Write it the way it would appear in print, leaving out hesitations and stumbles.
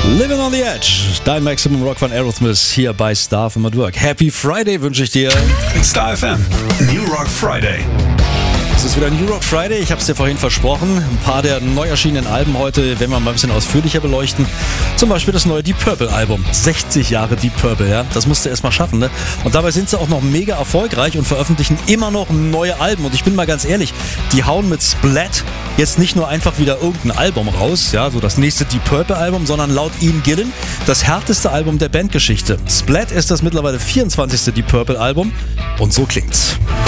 Living on the Edge, dein Maximum Rock von Aerosmith hier bei Star FM at Work. Happy Friday wünsche ich dir. Star FM, New Rock Friday. Es ist wieder New Rock Friday, ich habe es dir vorhin versprochen. Ein paar der neu erschienenen Alben heute werden wir mal ein bisschen ausführlicher beleuchten. Zum Beispiel das neue Deep Purple Album. 60 Jahre Deep Purple, ja. Das musst du erst mal schaffen, ne? Und dabei sind sie auch noch mega erfolgreich und veröffentlichen immer noch neue Alben. Und ich bin mal ganz ehrlich, die hauen mit Splat jetzt nicht nur einfach wieder irgendein Album raus, ja, so das nächste Deep Purple Album, sondern laut Ian Gillan das härteste Album der Bandgeschichte. Splat ist das mittlerweile 24. Deep Purple Album und so klingt's.